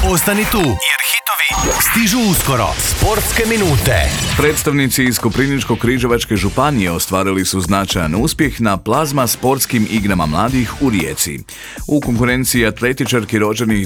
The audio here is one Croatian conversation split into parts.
Ostani tu, jer hitovi stižu uskoro. Sportske minute. Predstavnici iz Koprivničko-križevačke županije ostvarili su značajan uspjeh na plazma sportskim igrama mladih u Rijeci. U konkurenciji atletičarki rođenih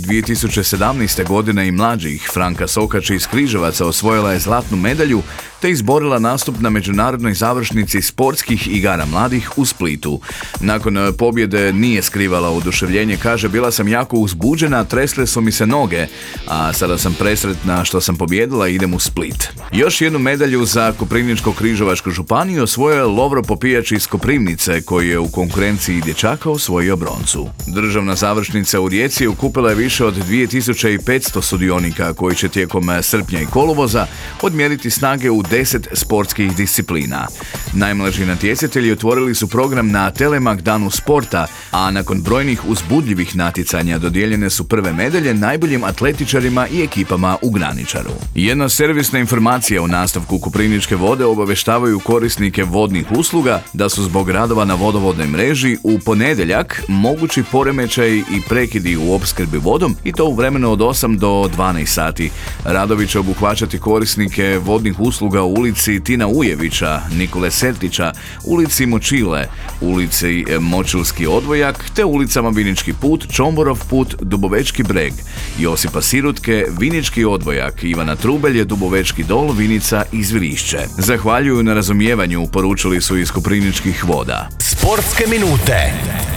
2017. godine i mlađih, Franka Sokač iz Križevaca osvojila je zlatnu medalju te izborila nastup na međunarodnoj završnici sportskih igara mladih u Splitu. Nakon pobjede nije skrivala oduševljenje, kaže: bila sam jako uzbuđena, tresle su mi se noge, a sada sam presretna što sam pobjedila i idem u Split. Još jednu medalju za Koprivničko-križevačku županiju osvojio je Lovro Popijač iz Koprivnice, koji je u konkurenciji dječaka osvojio broncu. Državna završnica u Rijeci okupila je više od 2500 sudionika koji će tijekom srpnja i kolovoza odmjeriti snage u 10 sportskih disciplina. Najmlađi natjecatelji otvorili su program na Telemak danu sporta, a nakon brojnih uzbudljivih natjecanja dodijeljene su prve medalje najboljim atletičarima i ekipama u graničaru. Jedna servisna informacija u nastavku Koprivničke vode obavještavaju korisnike vodnih usluga da su zbog radova na vodovodnoj mreži u ponedjeljak mogući poremećaji i prekidi u opskrbi vodom, i to u vremenu od 8 do 12 sati. Radovi će obuhvaćati korisnike vodnih usluga u ulici Tina Ujevića, Nikole Sertića, ulici Močile, ulici Močilski odvojak te ulicama Vinički put, Čomborov put, Dubovečki breg, Josipa Sirutke, Vinički odvojak, Ivana Trubelje, Dubovečki dol, Vinica i Zvirišće. Zahvaljuju na razumijevanju, poručili su iz Koprivničkih voda. Sportske minute.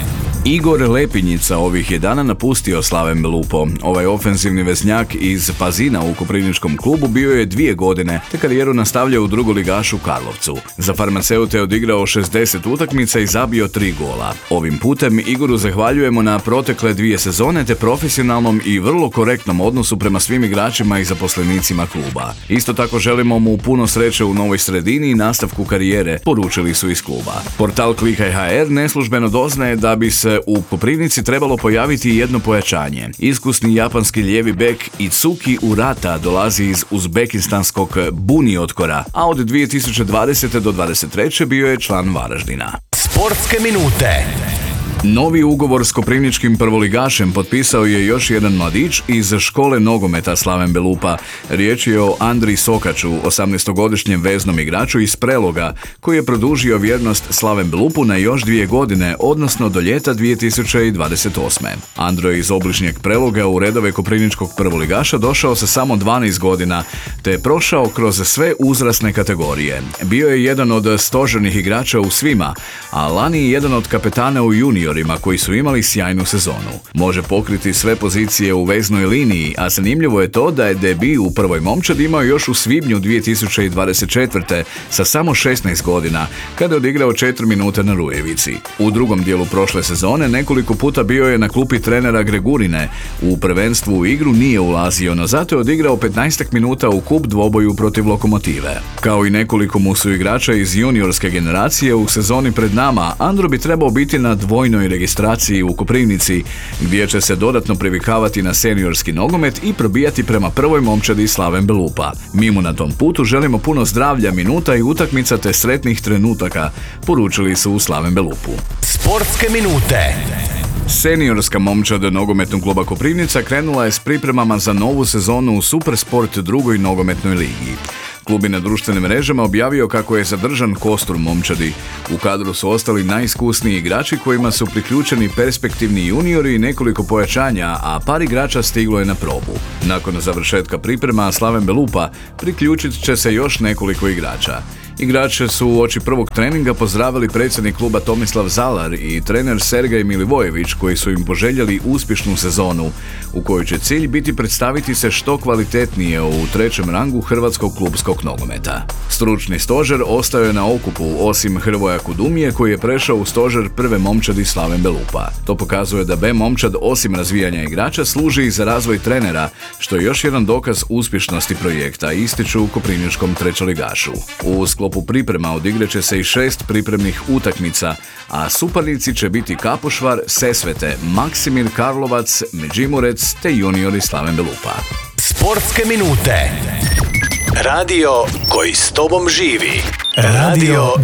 Igor Lepinjica ovih je dana napustio Slaven Belupo. Ovaj ofenzivni veznjak iz Pazina u Koprivničkom klubu bio je 2 godine, te karijeru nastavlja u drugoligašu Karlovcu. Za farmaceute je odigrao 60 utakmica i zabio 3 gola. Ovim putem Igoru zahvaljujemo na protekle 2 sezone te profesionalnom i vrlo korektnom odnosu prema svim igračima i zaposlenicima kluba. Isto tako želimo mu puno sreće u novoj sredini i nastavku karijere, poručili su iz kluba. Portal Klikaj.hr neslužbeno doznaje da bi se u Koprivnici trebalo pojaviti jedno pojačanje. Iskusni japanski lijevi bek Itsuki Urata dolazi iz uzbekistanskog Buniotkora, a od 2020. do 2023. bio je član Varaždina. Sportske minute. Novi ugovor s koprivničkim prvoligašem potpisao je još jedan mladić iz škole nogometa Slaven Belupa. Riječ je o Andri Sokaču, 18-godišnjem veznom igraču iz Preloga, koji je produžio vjernost Slaven Belupu na još 2 godine, odnosno do ljeta 2028. Andro je iz obližnjeg Preloga u redove koprivničkog prvoligaša došao sa samo 12 godina, te je prošao kroz sve uzrasne kategorije. Bio je jedan od stožernih igrača u svima, a lani jedan od kapetana u juniorima koji su imali sjajnu sezonu. Može pokriti sve pozicije u veznoj liniji, a zanimljivo je to da je debut u prvoj momčadi imao još u svibnju 2024. sa samo 16 godina, kada je odigrao 4 minute na Rujevici. U drugom dijelu prošle sezone nekoliko puta bio je na klupi trenera Gregurine. U prvenstvu u igru nije ulazio, no zato je odigrao 15 minuta u kup dvoboju protiv Lokomotive. Kao i nekoliko mu su igrača iz juniorske generacije, u sezoni pred nama Andro bi trebao biti na dvojnoj registraciji u Koprivnici, gdje će se dodatno privikavati na seniorski nogomet i probijati prema prvoj momčadi Slaven Belupa. Mi mu na tom putu želimo puno zdravlja, minuta i utakmica te sretnih trenutaka, poručili su u Slaven Belupu. Sportske minute. Seniorska momčad nogometnog kluba Koprivnica krenula je s pripremama za novu sezonu u Supersport 2. nogometnoj ligi. Klub je na društvenim mrežama objavio kako je zadržan kostur momčadi. U kadru su ostali najiskusniji igrači kojima su priključeni perspektivni juniori i nekoliko pojačanja, a par igrača stiglo je na probu. Nakon završetka priprema Slaven Belupa priključit će se još nekoliko igrača. Igrače su uoči prvog treninga pozdravili predsjednik kluba Tomislav Zalar i trener Sergej Milivojević, koji su im poželjeli uspješnu sezonu, u kojoj će cilj biti predstaviti se što kvalitetnije u 3. rangu hrvatskog klubskog nogometa. Stručni stožer ostao je na okupu, osim Hrvoja Kudumije, koji je prešao u stožer prve momčadi Slaven Belupa. To pokazuje da B momčad osim razvijanja igrača služi i za razvoj trenera, što je još jedan dokaz uspješnosti projekta, ističu u koprivničkom trećoligašu. U sklopu priprema odigrat će se i 6 pripremnih utakmica, a suparnici će biti Kapošvar, Sesvete, Maksimir Karlovac, Međimurec te juniori Slaven Belupa. Sportske minute. Radio koji s tobom živi. Radio